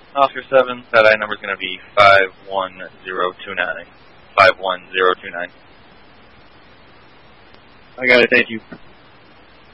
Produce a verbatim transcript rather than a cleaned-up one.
Oscar seven, that I number is going to be five one zero two nine. five one zero two nine. I got it, thank you.